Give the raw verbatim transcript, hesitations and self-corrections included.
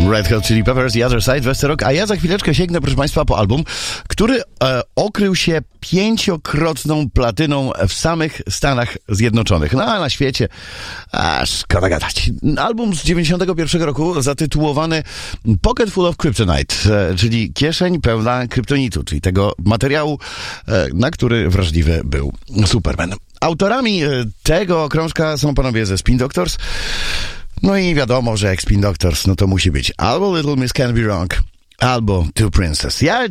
Red Hot Chili Peppers, The Other Side, Westerok, a ja za chwileczkę sięgnę, proszę Państwa, po album, który e, okrył się pięciokrotną platyną w samych Stanach Zjednoczonych. No a na świecie, a szkoda gadać. Album z dziewięćdziesiątego pierwszego roku zatytułowany Pocket Full of Kryptonite, e, czyli kieszeń pełna kryptonitu, czyli tego materiału, e, na który wrażliwy był Superman. Autorami e, tego krążka są panowie ze Spin Doctors. No i wiadomo, że jak Spin Doctors, no to musi być albo Little Miss Can Be Wrong, albo Two Princess. Ja